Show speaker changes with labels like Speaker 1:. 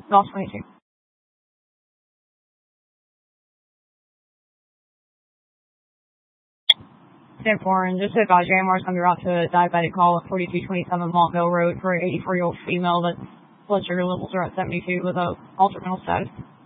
Speaker 1: Golf 22. Therefore, and just to advise you, AMR is under out to a diabetic call at 4227 Montville Road for an 84-year-old female that blood sugar levels are at 72 with a altered mental status.